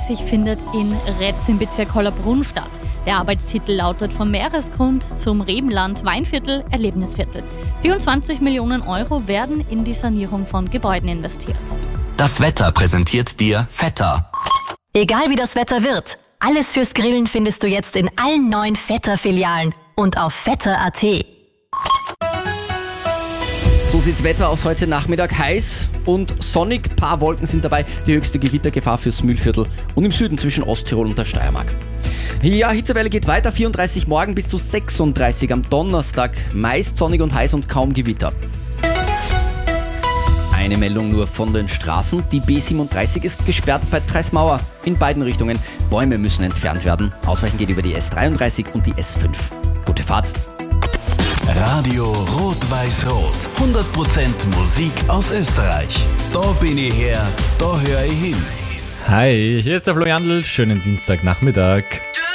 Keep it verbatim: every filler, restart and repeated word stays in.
vierundzwanzig findet in Retz im Bezirk Hollabrunn statt. Der Arbeitstitel lautet Vom Meeresgrund zum Rebenland Weinviertel Erlebnisviertel. vierundzwanzig Millionen Euro werden in die Sanierung von Gebäuden investiert. Das Wetter präsentiert dir Vetter. Egal wie das Wetter wird, alles fürs Grillen findest du jetzt in allen neuen Vetter-Filialen und auf vetter punkt a t. So sieht's Wetter aus heute Nachmittag. Heiß und sonnig. Paar Wolken sind dabei. Die höchste Gewittergefahr fürs Mühlviertel und im Süden zwischen Osttirol und der Steiermark. Ja, Hitzewelle geht weiter. vierunddreißig morgen bis zu sechsunddreißig am Donnerstag. Meist sonnig und heiß und kaum Gewitter. Eine Meldung nur von den Straßen. Die B siebenunddreißig ist gesperrt bei Treismauer. In beiden Richtungen. Bäume müssen entfernt werden. Ausweichen geht über die S dreiunddreißig und die S fünf. Gute Fahrt. Radio Rot-Weiß-Rot. hundert Prozent Musik aus Österreich. Da bin ich her, da höre ich hin. Hi, hier ist der Flo Jandl. Schönen Dienstagnachmittag.